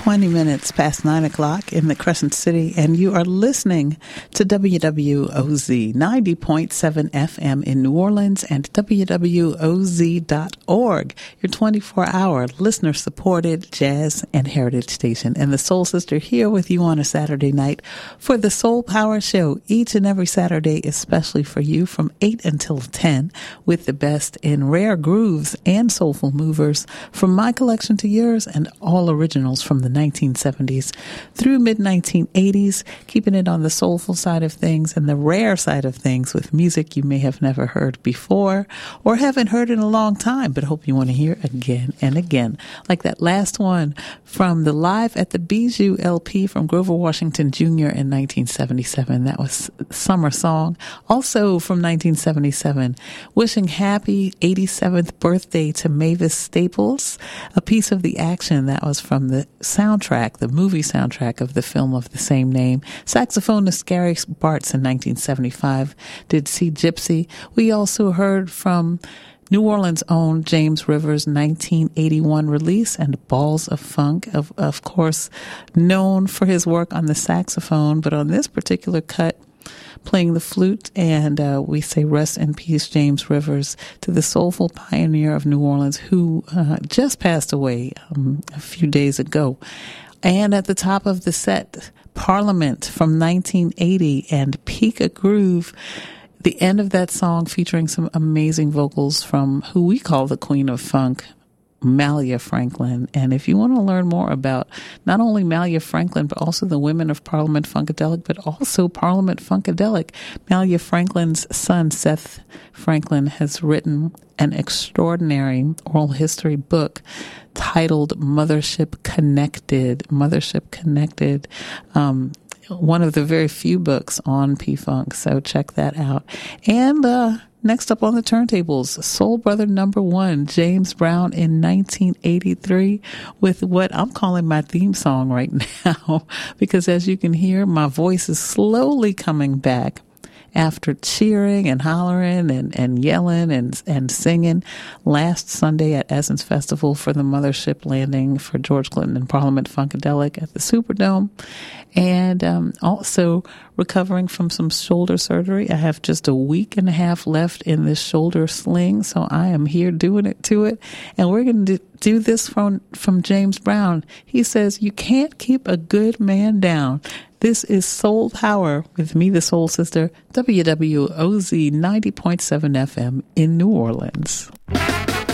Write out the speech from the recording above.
20 minutes past 9 o'clock in the Crescent City, and you are listening to WWOZ 90.7 FM in New Orleans and WWOZ.org, your 24-hour listener-supported jazz and heritage station. And the Soul Sister here with you on a Saturday night for the Soul Power Show, each and every Saturday, especially for you, from 8 until 10, with the best in rare grooves and soulful movers, from my collection to yours, and all originals from the 1970s through mid-1980s, keeping it on the soulful side of things and the rare side of things with music you may have never heard before or haven't heard in a long time, but hope you want to hear again and again. Like that last one from the Live at the Bijou LP from Grover Washington Jr. in 1977. That was Summer Song. Also from 1977, wishing happy 87th birthday to Mavis Staples, a piece of the action that was from the soundtrack, the movie soundtrack of the film of the same name. Saxophonist Gary Bartz in 1975 did See Gypsy. We also heard from New Orleans' own James Rivers' 1981 release, and Balls of Funk, of course, known for his work on the saxophone, but on this particular cut, playing the flute. And we say rest in peace, James Rivers, to the soulful pioneer of New Orleans who just passed away a few days ago. And at the top of the set, Parliament from 1980 and Peak a Groove. The end of that song featuring some amazing vocals from who we call the Queen of Funk, Malia Franklin. And if you want to learn more about not only Malia Franklin, but also the women of Parliament Funkadelic, but also Parliament Funkadelic, Malia Franklin's son, Seth Franklin, has written an extraordinary oral history book titled Mothership Connected. Mothership Connected. One of the very few books on P-Funk, so check that out. And next up on the turntables, Soul Brother number 1, James Brown in 1983, with what I'm calling my theme song right now, because as you can hear, my voice is slowly coming back after cheering and hollering and yelling and singing last Sunday at Essence Festival for the Mothership Landing for George Clinton and Parliament Funkadelic at the Superdome. And also recovering from some shoulder surgery. I have just a week and a half left in this shoulder sling, so I am here doing it to it. And we're going to do this from James Brown. He says, "You can't keep a good man down." This is Soul Power with me, the Soul Sister, WWOZ 90.7 FM in New Orleans.